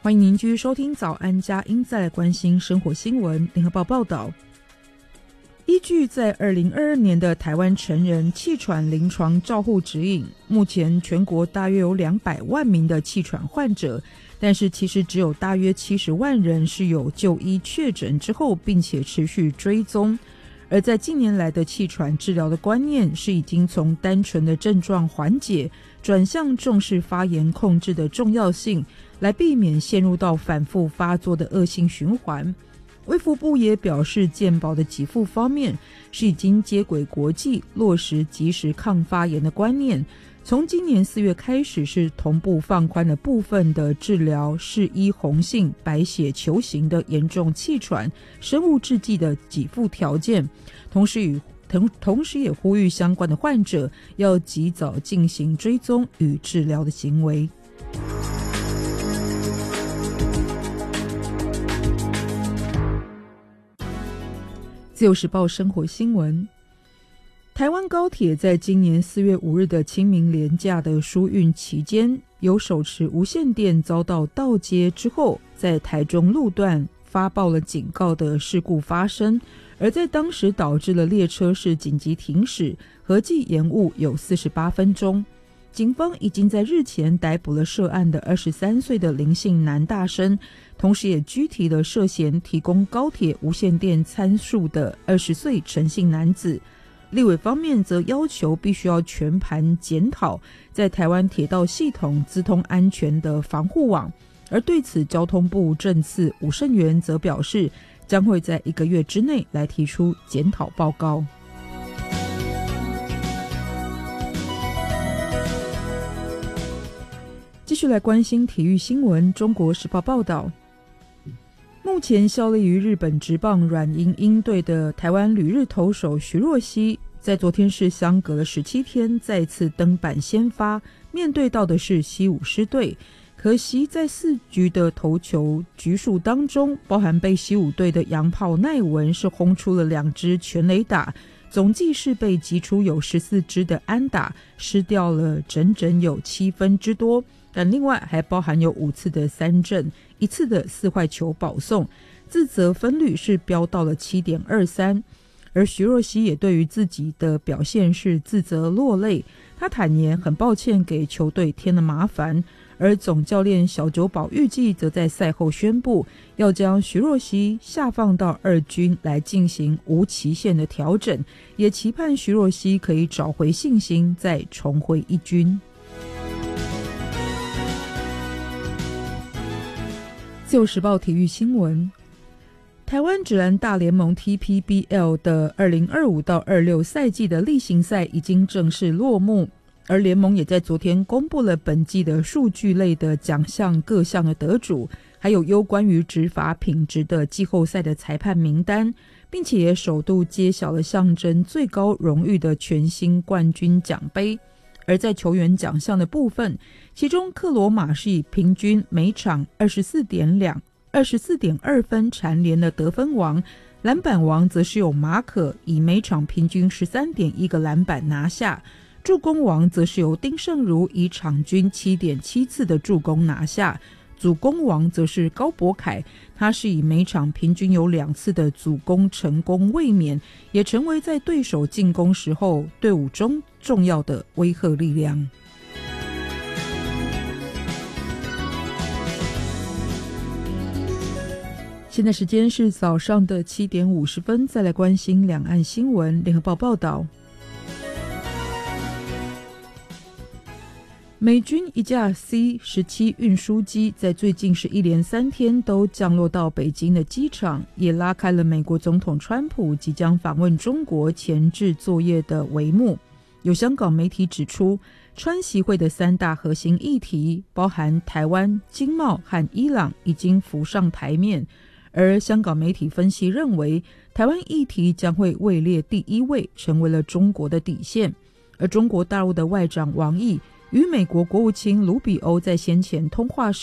欢迎您继续收听早安佳音，再来关心生活新闻。联合报报道，依据在2022年的台湾成人气喘临床照护指引，目前全国大约有200万名的气喘患者，但是其实只有大约70万人是有就医确诊之后并且持续追踪。而在近年来的气喘治疗的观念是已经从单纯的症状缓解转向重视发炎控制的重要性，来避免陷入到反复发作的恶性循环。卫福部也表示，健保的给付方面是已经接轨国际，落实及时抗发炎的观念。从今年4月开始，是同步放宽了部分的治疗适依红杏白血球型的严重气喘生物制剂的给付条件，同时也呼吁相关的患者要及早进行追踪与治疗的行为。自由时报生活新闻，台湾高铁在今年4月5日的清明连假的疏运期间，有手持无线电遭到盗接之后，在台中路段发报了警告的事故发生，而在当时导致了列车是紧急停驶，合计延误有48分钟。警方已经在日前逮捕了涉案的23岁的林姓男大生，同时也拘提了涉嫌提供高铁无线电参数的20岁陈姓男子。立委方面则要求必须要全盘检讨在台湾铁道系统资通安全的防护网，而对此交通部政次吴胜元则表示，将会在1个月之内来提出检讨报告。继续来关心体育新闻。中国时报报道，目前效力于日本职棒软银鹰队的台湾旅日投手徐若熙，在昨天是相隔了17天再次登板先发，面对到的是西武狮队。可惜在4局的投球局数当中，包含被西武队的洋炮奈文是轰出了2支全垒打，总计是被击出有14支的安打，失掉了整整有7分之多。但另外还包含有5次的三振，1次的4坏球保送，自责分率是飙到了 7.23。 而徐若熙也对于自己的表现是自责落泪，他坦言很抱歉给球队添了麻烦。而总教练小久保预计则在赛后宣布，要将徐若熙下放到2军来进行无期限的调整，也期盼徐若熙可以找回信心，再重回1军。自由时报体育新闻，台湾职篮大联盟 TPBL 的2025到26赛季的例行赛已经正式落幕，而联盟也在昨天公布了本季的数据类的奖项各项的得主，还有攸关于执法品质的季后赛的裁判名单，并且也首度揭晓了象征最高荣誉的全新冠军奖杯。而在球员奖项的部分，其中克罗马是以平均每场 24.2 分蝉联了得分王，篮板王则是有马可以每场平均 13.1 个篮板拿下，助攻王则是由丁胜儒以场均 7.7 次的助攻拿下，主攻王则是高博凯，他是以每场平均有2次的主攻成功卫冕，也成为在对手进攻时候队伍中重要的威慑力量。现在时间是早上的7点50分，再来关心两岸新闻。联合报报道，美军一架 C-17 运输机在最近是一连3天都降落到北京的机场，也拉开了美国总统川普即将访问中国前置作业的帷幕。有香港媒体指出，川习会的3大核心议题包含台湾、经贸和伊朗已经浮上台面，而香港媒体分析认为，台湾议题将会位列第1位，成为了中国的底线。而中国大陆的外长王毅与美国国务卿卢比欧在先前通话时